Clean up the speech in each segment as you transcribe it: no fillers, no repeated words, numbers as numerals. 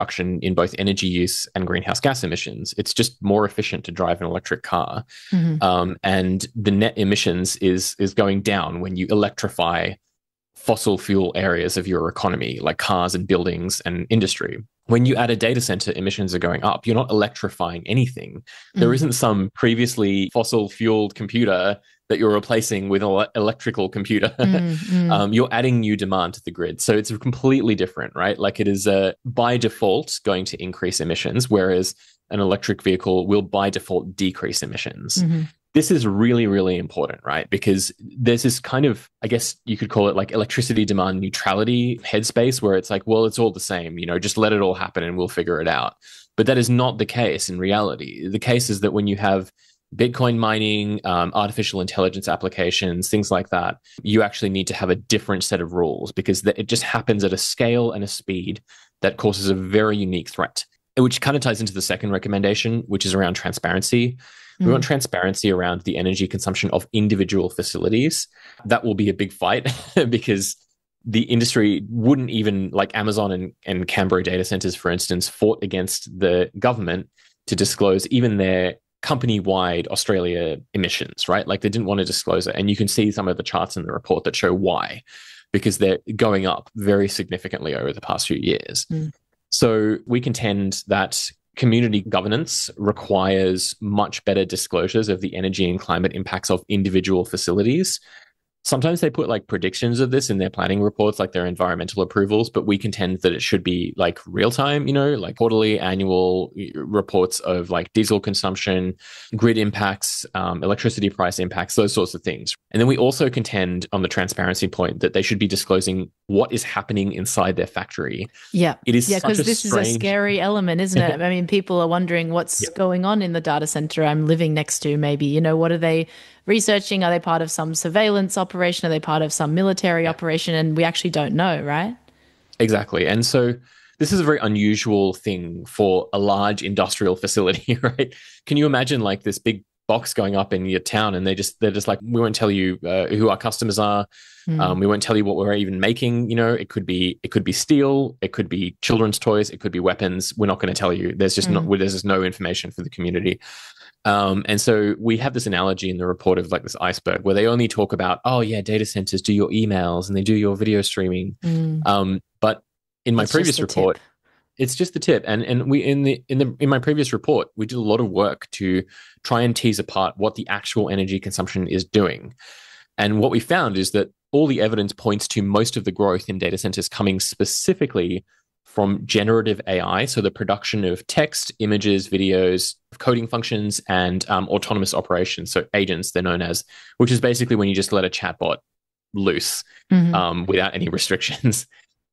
reduction in both energy use and greenhouse gas emissions. It's just more efficient to drive an electric car. And the net emissions is going down when you electrify fossil fuel areas of your economy, like cars and buildings and industry. When you add a data center, emissions are going up. You're not electrifying anything. There isn't some previously fossil fueled computer that you're replacing with an electrical computer. You're adding new demand to the grid. So it's completely different, right? Like it is by default going to increase emissions, whereas an electric vehicle will by default decrease emissions. This is really, really important, right? Because there's this kind of, I guess you could call it like electricity demand neutrality headspace where it's like, well, it's all the same, just let it all happen and we'll figure it out. But that is not the case in reality. The case is that when you have Bitcoin mining, artificial intelligence applications, things like that, you actually need to have a different set of rules because it just happens at a scale and a speed that causes a very unique threat, which kind of ties into the second recommendation, which is around transparency. We want transparency around the energy consumption of individual facilities. That will be a big fight because the industry wouldn't even, like Amazon and Canberra data centers, for instance, fought against the government to disclose even their company-wide Australia emissions, right? Like they didn't want to disclose it. And you can see some of the charts in the report that show why, because they're going up very significantly over the past few years. So we contend that community governance requires much better disclosures of the energy and climate impacts of individual facilities. Sometimes they put like predictions of this in their planning reports, like their environmental approvals, but we contend that it should be like real time, like quarterly, annual reports of like diesel consumption, grid impacts, electricity price impacts, those sorts of things. And then we also contend on the transparency point that they should be disclosing what is happening inside their factory. Yeah. It is because this is a scary element, isn't it? I mean, people are wondering what's going on in the data center I'm living next to, maybe. What are they researching? Are they part of some surveillance operation? Are they part of some military operation? And we actually don't know, right? Exactly. And so this is a very unusual thing for a large industrial facility, right? Can you imagine like this big box going up in your town and they're just like, we won't tell you who our customers are. We won't tell you what we're even making. It could be steel, it could be children's toys, it could be weapons. We're not going to tell you. There's just there's just no information for the community. And so we have this analogy in the report of like this iceberg where they only talk about, data centers do your emails and they do your video streaming. But in my previous report, it's just the tip. And we in my previous report, we did a lot of work to try and tease apart what the actual energy consumption is doing. And what we found is that all the evidence points to most of the growth in data centers coming specifically from generative AI, so the production of text, images, videos, coding functions, and autonomous operations, so agents, they're known as, which is basically when you just let a chatbot loose without any restrictions.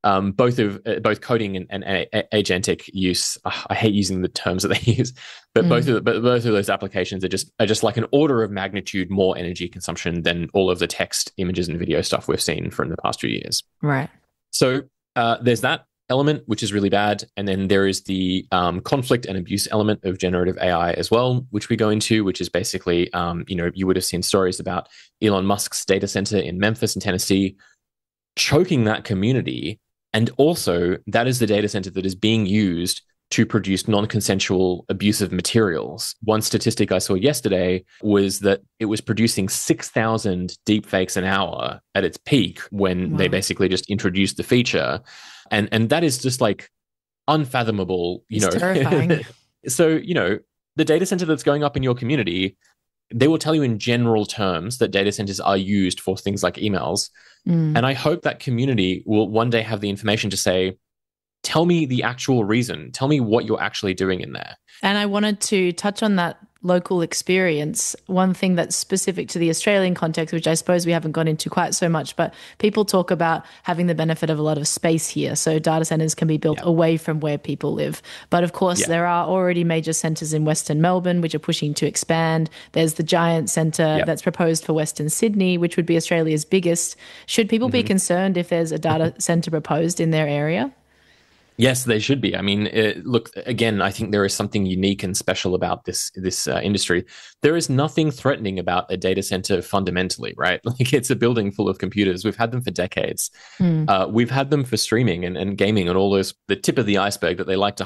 Both coding and agentic use. I hate using the terms that they use, but both of those applications are just like an order of magnitude more energy consumption than all of the text, images, and video stuff we've seen from the past few years. Right. So there's that element, which is really bad. And then there is the conflict and abuse element of generative AI as well, which we go into, which is basically, you would have seen stories about Elon Musk's data center in Memphis in Tennessee choking that community. And also that is the data center that is being used to produce non-consensual abusive materials. One statistic I saw yesterday was that it was producing 6,000 deepfakes an hour at its peak when they basically just introduced the feature. And that is just like unfathomable, It's terrifying. So, the data center that's going up in your community, they will tell you in general terms that data centers are used for things like emails. And I hope that community will one day have the information to say, tell me the actual reason. Tell me what you're actually doing in there. And I wanted to touch on that local experience. One thing that's specific to the Australian context, which I suppose we haven't gone into quite so much, but people talk about having the benefit of a lot of space here. So data centers can be built away from where people live. But of course, there are already major centers in Western Melbourne, which are pushing to expand. There's the giant center that's proposed for Western Sydney, which would be Australia's biggest. Should people be concerned if there's a data center proposed in their area? Yes, they should be. I mean, look, again, I think there is something unique and special about this industry. There is nothing threatening about a data center fundamentally, right? Like it's a building full of computers. We've had them for decades. We've had them for streaming and gaming and all those, the tip of the iceberg that they like to